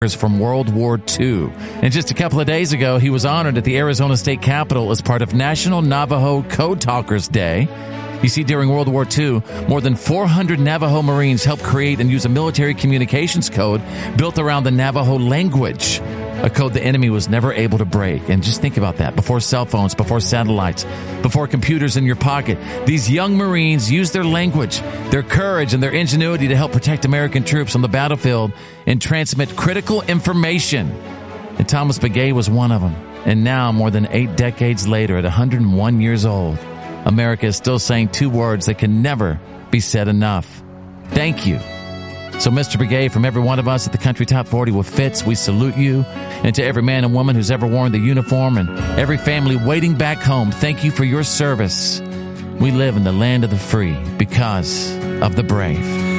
from World War II. And just a couple of days ago, he was honored at the Arizona State Capitol as part of National Navajo Code Talkers Day. You see, during World War II, more than 400 Navajo Marines helped create and use a military communications code built around the Navajo language, a code the enemy was never able to break. And just think about that. Before cell phones, before satellites, before computers in your pocket, these young Marines used their language, their courage, and their ingenuity to help protect American troops on the battlefield and transmit critical information. And Thomas Begay was one of them. And now, more than 8 decades later, at 101 years old, America is still saying 2 words that can never be said enough. Thank you. So, Mr. Begay, from every one of us at the Country Top 40 with Fitz, we salute you. And to every man and woman who's ever worn the uniform and every family waiting back home, thank you for your service. We live in the land of the free because of the brave.